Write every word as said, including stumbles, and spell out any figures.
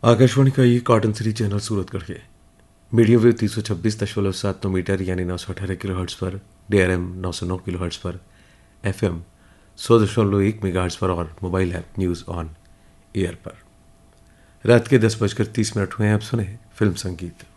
आकाशवाणी का ये cotton city channel Suratgarh है। मीडियम वेव तीन सौ छब्बीस दशमलव सात नौ मीटर यानी नौ सौ अठारह किलो हर्ट्स पर, डी आर एम नौ सौ नौ किलो हर्ट्स पर, एफ एम सौ दशमलव एक मेगा हर्ट्स पर और mobile app news on air पर। रात के दस बजकर तीस मिनट हुए हैं। आप सुने फिल्म संगीत।